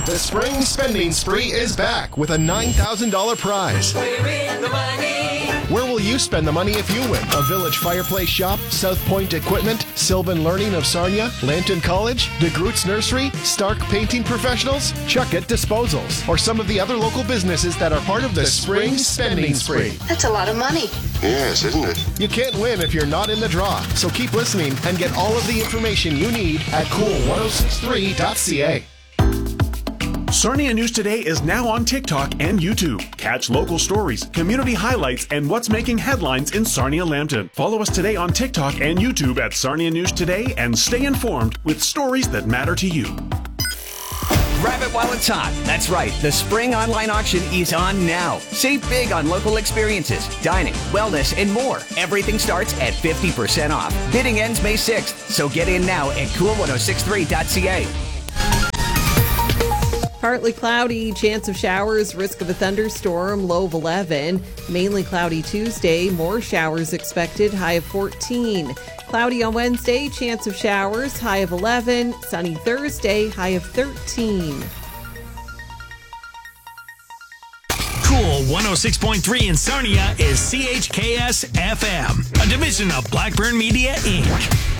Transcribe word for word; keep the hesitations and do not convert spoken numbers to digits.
The spring spending spree is back with a nine thousand dollars prize. We're in the money. Where will you spend the money if you win? A Village Fireplace Shop, South Point Equipment, Sylvan Learning of Sarnia, Lambton College, DeGroots Nursery, Stark Painting Professionals, Chuckett Disposals, or some of the other local businesses that are part of the, the spring spending spree. That's a lot of money. Yes, isn't it? You can't win if you're not in the draw, so keep listening and get all of the information you need at cool ten sixty-three dot c a. Sarnia News Today is now on TikTok and YouTube. Catch local stories, community highlights, and what's making headlines in Sarnia-Lambton. Follow us today on TikTok and YouTube at Sarnia News Today and stay informed with stories that matter to you. Grab it while it's hot. That's right. The spring online auction is on now. Save big on local experiences, dining, wellness, and more. Everything starts at fifty percent off. Bidding ends May sixth, so get in now at cool ten sixty-three dot c a. Partly cloudy, chance of showers, risk of a thunderstorm, low of eleven. Mainly cloudy Tuesday, more showers expected, high of fourteen. Cloudy on Wednesday, chance of showers, high of eleven. Sunny Thursday, high of thirteen. Cool one oh six point three in Sarnia is C H K S F M, a division of Blackburn Media, Incorporated.